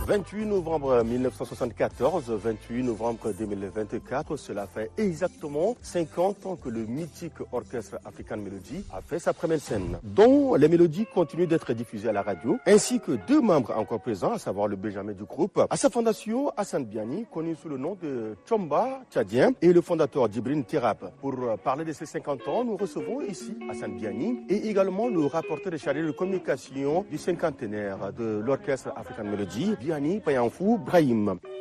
28 novembre 1974, 28 novembre 2024, cela fait exactement 50 ans que le mythique orchestre African Melody a fait sa première scène, dont les mélodies continuent d'être diffusées à la radio, ainsi que deux membres encore présents, à savoir le Benjamin du groupe. À sa fondation, Hassan Biani, connu sous le nom de Chomba Tchadien, et le fondateur Djibril Terap. Pour parler de ces 50 ans, nous recevons ici Hassan Biani et également le rapporteur chargé de communication du cinquantenaire de l'orchestre African Melody, Biani Payanfou Brahim.